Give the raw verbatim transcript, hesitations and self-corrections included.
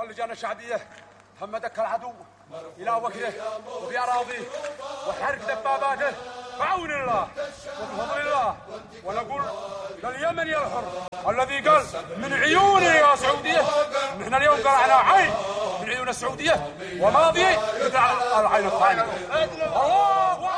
واللجان الشعبية هم دك العدو إلى وكره وفي أراضيه وحرق دباباته بعون الله وبفضل الله. ونقول لليمن يا الحر الذي قال من عيوني يا سعودية، نحن اليوم قلعنا عين من عيون السعودية وماضي مثل العين الثانية. الله